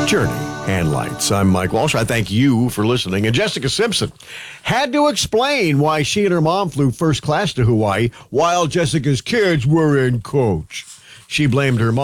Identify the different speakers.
Speaker 1: Journey and Lights. I'm Mike Walsh. I thank you for listening. And Jessica Simpson had to explain why she and her mom flew first class to Hawaii while Jessica's kids were in coach. She blamed her mom.